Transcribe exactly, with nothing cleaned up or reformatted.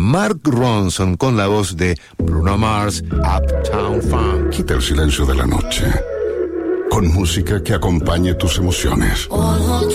Mark Ronson con la voz de Bruno Mars, Uptown Funk. Quita el silencio de la noche con música que acompañe tus emociones.